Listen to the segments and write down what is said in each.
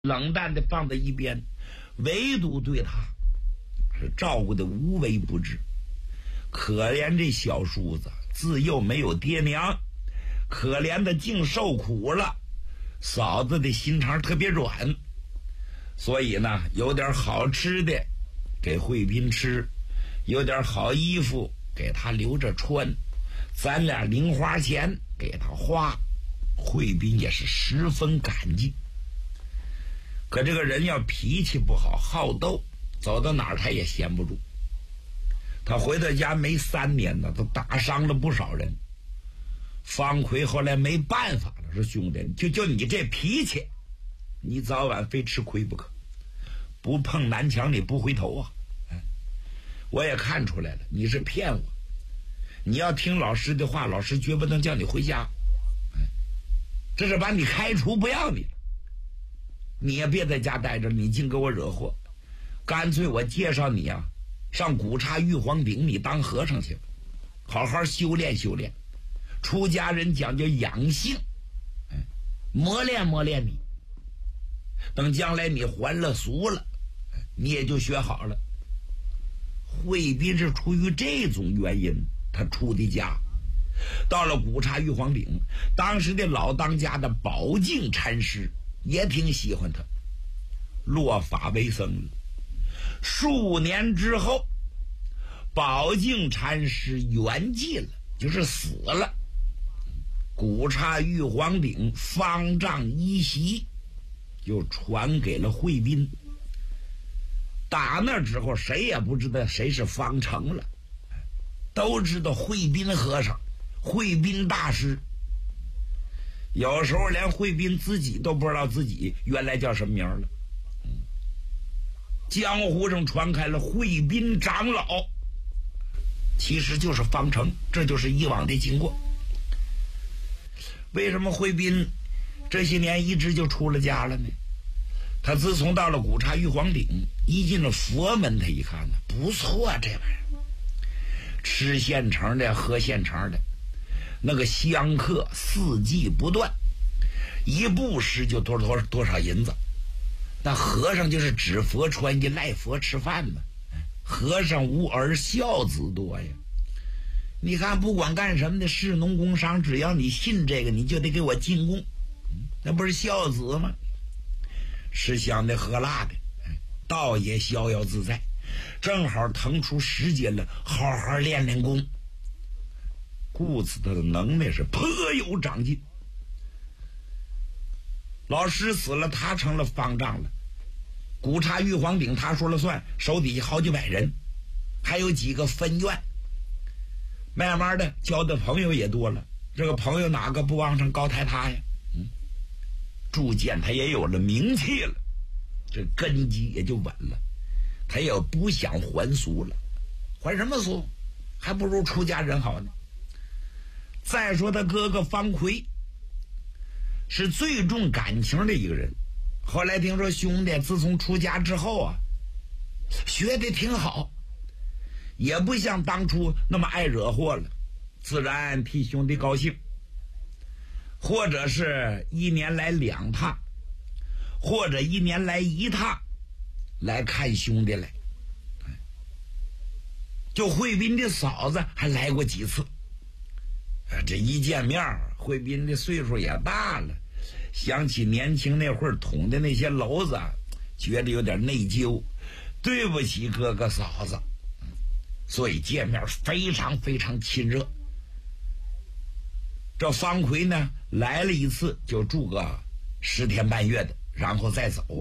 冷淡的放在一边，唯独对他是照顾的无微不至。可怜这小叔子自幼没有爹娘，可怜的竟受苦了。嫂子的心肠特别软，所以呢，有点好吃的给慧斌吃，有点好衣服给他留着穿，咱俩零花钱给他花，慧斌也是十分感激。可这个人要脾气不好，好斗，走到哪儿他也闲不住。他回到家没3年呢，都打伤了不少人。方奎后来没办法了，说兄弟，就你这脾气，你早晚非吃亏不可，不碰南墙你不回头啊！我也看出来了，你是骗我。你要听老师的话，老师绝不能叫你回家。这是把你开除，不要你了。你也别在家待着，你净给我惹祸。干脆我介绍你啊，上古刹玉皇顶，你当和尚去吧，好好修炼修炼。出家人讲究养性，磨练磨练你，等将来你还了俗了，你也就学好了。慧斌是出于这种原因他出的家。到了古刹玉皇顶，当时的老当家的宝镜禅师也挺喜欢他，落发为僧了。数年之后，宝镜禅师圆寂了，就是死了。古刹玉皇顶方丈一席就传给了慧斌。打那之后谁也不知道谁是方成了，都知道慧斌和尚、慧斌大师。有时候连慧斌自己都不知道自己原来叫什么名了。江湖上传开了慧斌长老，其实就是方成，这就是以往的经过。为什么慧斌这些年一直就出了家了呢？他自从到了古刹玉皇顶，一进了佛门，他一看呢，不错，这玩意儿吃现成的喝现成的，那个香客四季不断，一布施就多少银子。那和尚就是指佛穿衣赖佛吃饭嘛，和尚无儿孝子多呀。你看不管干什么的，士农工商，只要你信这个，你就得给我进贡，那不是孝子吗？吃香的喝辣的，倒也逍遥自在，正好腾出时间了，好好练练功。故此他的能耐是颇有长进。老师死了，他成了方丈了。古刹玉皇顶他说了算，手底下好几百人，还有几个分院。慢慢的交的朋友也多了，这个朋友哪个不往上高抬他呀？逐渐他也有了名气了，这根基也就稳了。他也不想还俗了，还什么俗？还不如出家人好呢。再说他哥哥方奎是最重感情的一个人，后来听说兄弟自从出家之后啊，学得挺好，也不像当初那么爱惹祸了，自然替兄弟高兴。或者是1年来2趟，或者1年来1趟来看兄弟来。就慧斌的嫂子还来过几次。这一见面，慧斌的岁数也大了，想起年轻那会儿捅的那些篓子，觉得有点内疚，对不起哥哥嫂子，所以见面非常非常亲热。这方奎呢来了一次就住个10天半月的，然后再走。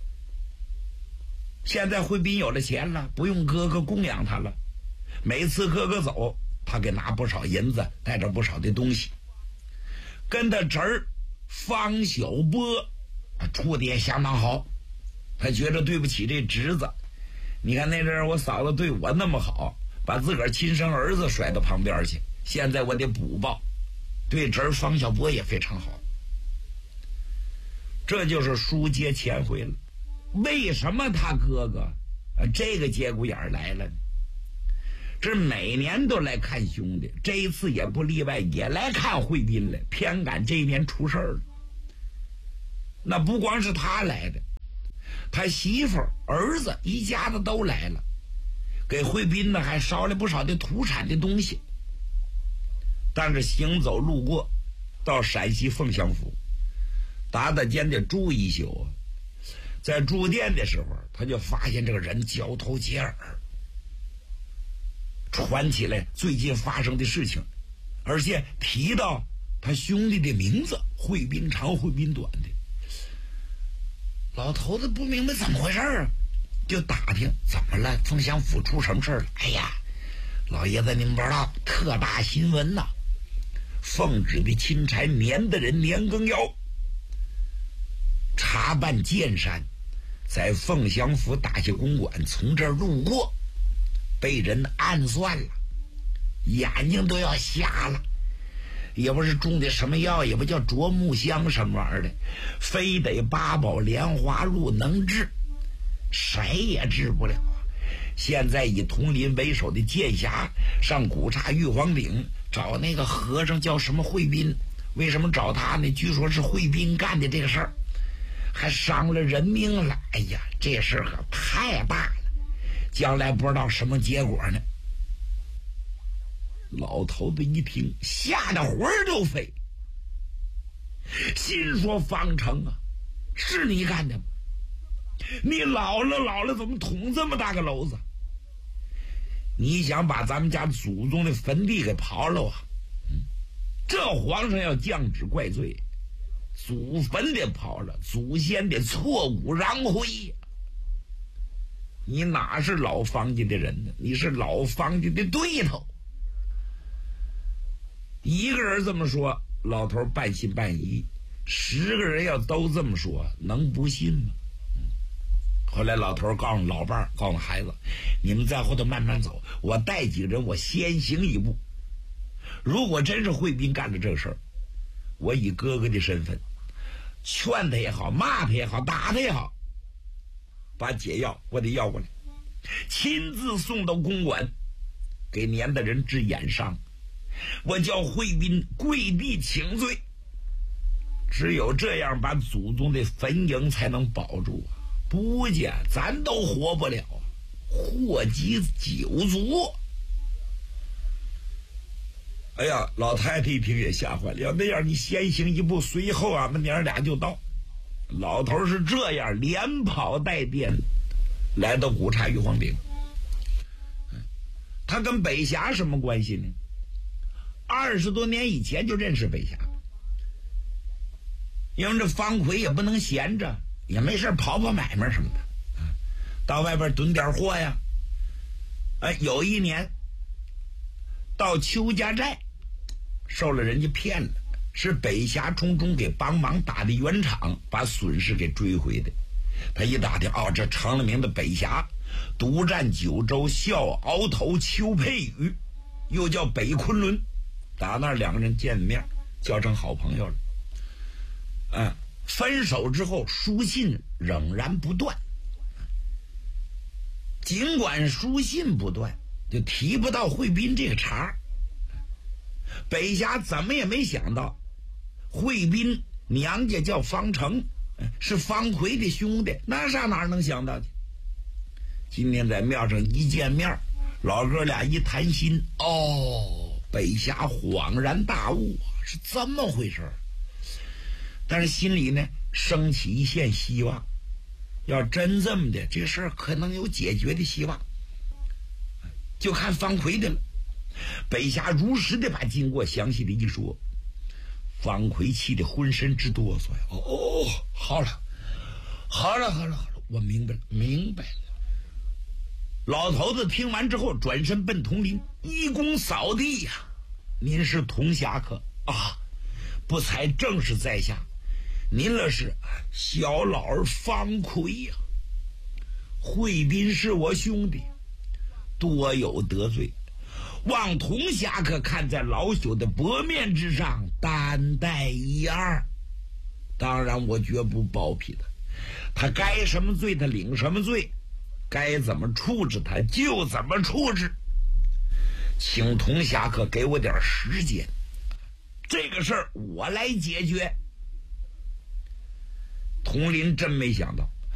现在慧斌有了钱了，不用哥哥供养他了，每次哥哥走，他给拿不少银子，带着不少的东西。跟他侄儿方小波处的也相当好，他觉得对不起这侄子。你看那阵我嫂子对我那么好，把自个儿亲生儿子甩到旁边去，现在我得补报。对侄儿方小波也非常好，这就是书接前回了。为什么他哥哥这个节骨眼来了呢？这每年都来看兄弟，这一次也不例外，也来看慧斌来，偏赶这一年出事了。那不光是他来的， 他媳妇儿子一家子都来了，给惠宾呢还捎了不少的土产的东西。但是行走路过到陕西凤翔府，打间得住一宿。在住店的时候，他就发现这个人交头接耳，传起来最近发生的事情，而且提到他兄弟的名字，惠宾长惠宾短的。老头子不明白怎么回事啊，就打听怎么了，凤翔府出什么事了。哎呀，老爷子您不知道，特大新闻呐！奉旨的钦差年的人年羹尧查办剑山，在凤翔府大戏公馆从这儿路过，被人暗算了，眼睛都要瞎了。也不是中的什么药，也不叫啄木香什么玩意儿的，非得八宝莲花露能治，谁也治不了啊！现在以佟林为首的剑侠上古刹玉皇岭找那个和尚，叫什么惠宾。为什么找他呢？据说是惠宾干的这个事儿，还伤了人命了。哎呀，这事可太大了，将来不知道什么结果呢。老头子一听，吓得魂儿都飞，心说方成啊，是你干的吗？你老了怎么捅这么大个篓子？你想把咱们家祖宗的坟地给刨了啊？这皇上要降旨怪罪，祖坟得刨了，祖先得挫骨扬灰呀！你哪是老方家的人呢？你是老方家的对头。一个人这么说，老头半信半疑；10个人要都这么说，能不信吗？后来老头告诉老伴儿，告诉孩子，你们在后头慢慢走，我带几个人，我先行一步。如果真是惠宾干了这事儿，我以哥哥的身份劝他也好，骂他也好，打他也好，把解药我得要过来，亲自送到公馆，给年的人治眼伤。我叫惠宾跪地请罪，只有这样把祖宗的坟茔才能保住啊！不家咱都活不了啊，祸及9族。哎呀，老太太一听也吓坏了，要那样你先行一步，随后俺们娘俩就到。老头是这样连跑带颠来到古刹玉皇陵。他跟北峡什么关系呢？20多年以前就认识北峡，因为这方奎也不能闲着，也没事跑买卖什么的，到外边囤点货呀。有一年到邱家寨，受了人家骗了，是北峡冲中给帮忙打的圆场，把损失给追回的。他一打听，这成了名的北峡，独占九州，笑鳌头，邱佩宇，又叫北昆仑。打那2个人见面，交成好朋友了。分手之后书信仍然不断，尽管书信不断，就提不到惠宾这个茬。北峡怎么也没想到，惠宾娘家叫方成，是方奎的兄弟，那上哪能想到去？今天在庙上一见面，老哥俩一谈心，北峡恍然大悟，是这么回事。但是心里呢升起一线希望，要真这么的，这事儿可能有解决的希望，就看方奎的了。北峡如实的把经过详细的一说，方奎气得浑身直哆嗦呀。好了，我明白了。老头子听完之后转身奔佟林，一躬扫地呀。您是佟侠客啊？不才正是在下，您那是小老儿方奎呀。惠宾是我兄弟，多有得罪，望佟侠客看在老朽的薄面之上，担待一二。当然我绝不包庇他该什么罪他领什么罪，该怎么处置他就怎么处置，请佟侠客给我点时间，这个事儿我来解决。佟林真没想到，